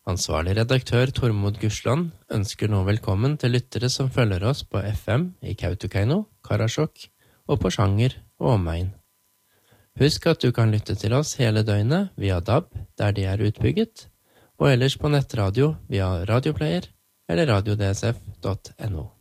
Ansvarlig redaktør Tormod Gusland ønsker nå velkommen til lyttere som følger oss på FM i Kautokeino, Karasjok og på Sjanger og omegn. Husk at du kan lytte til oss hele døgnet via DAB der de er utbygget, og ellers på nettradio via radioplayer eller radiodsf.no.